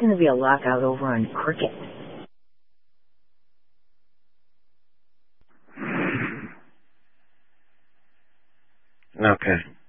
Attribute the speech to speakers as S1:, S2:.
S1: going to be a lockout over on Cricket.
S2: Okay.